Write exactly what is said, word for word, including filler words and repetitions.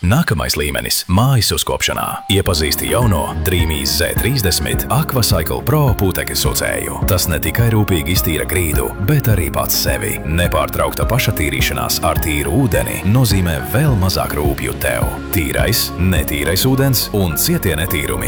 Nākamais līmenis – mājas uzkopšanā. Iepazīsti jauno Dreamy's Z trīsdesmit Aquacycle Pro putekļu sucēju. Tas ne tikai rūpīgi iztīra grīdu, bet arī pats sevi. Nepārtraukta pašatīrīšanās ar tīru ūdeni nozīmē vēl mazāk rūpju tev. Tīrais, netīrais ūdens un cietie netīrumi